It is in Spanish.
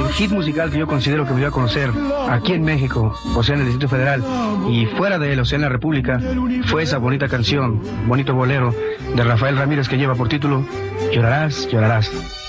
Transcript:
hit musical que yo considero que me dio a conocer aquí en México, o sea en el Distrito Federal, y fuera de él, o sea en la República, fue esa bonita canción, bonito bolero de Rafael Ramírez que lleva por título Llorarás, llorarás.